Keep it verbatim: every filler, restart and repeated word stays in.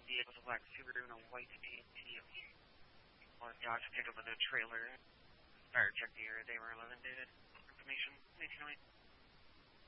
It was a black Subaru and a white A T V. Well, Dodge picked up with a trailer. Fire check the area. They were eleven dated. Information, eighteen oh eight.